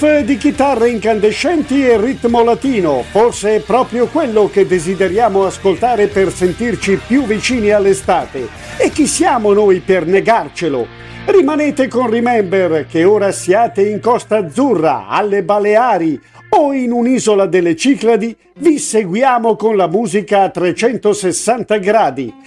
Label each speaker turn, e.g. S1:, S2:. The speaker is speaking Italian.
S1: Di chitarre incandescenti e ritmo latino, forse è proprio quello che desideriamo ascoltare per sentirci più vicini all'estate. E chi siamo noi per negarcelo? Rimanete con Remember, che ora siate in Costa Azzurra, alle Baleari o in un'isola delle Cicladi, vi seguiamo con la musica a 360 gradi.